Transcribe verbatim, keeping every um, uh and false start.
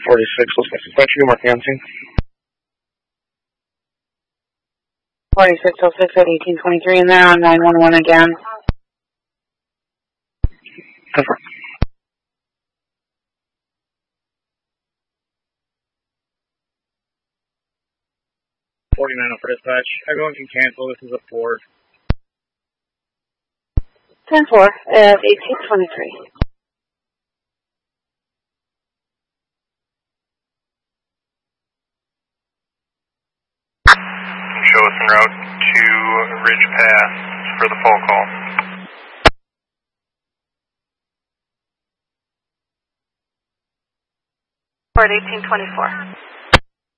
forty-six, let's get some question, Mark Yancey. forty-six oh six at eighteen twenty-three in there on nine one one again. Over. forty-nine oh for dispatch. Everyone can cancel. This is a Ford. ten four at eighteen twenty-three. Show us en route to Ridge Pass for the phone call. Ford eighteen twenty-four.